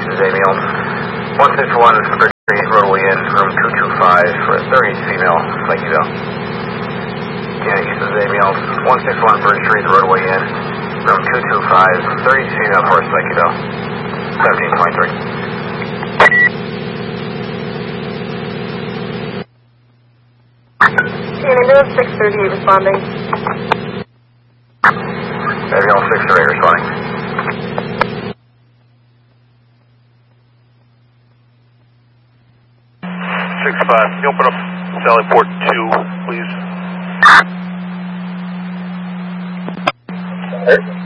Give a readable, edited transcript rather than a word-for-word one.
This is Amiel. 161 Bridge Street, roadway in, room 225 for a 30 female, like you go. Yeah, this is Amiel. 161 Bridge Street, roadway in, room 225, 30 female horse, like you go. 1723. Ambulance 638 responding. Ambulance 638 responding. 6-5, can you open up Sally Port 2, please?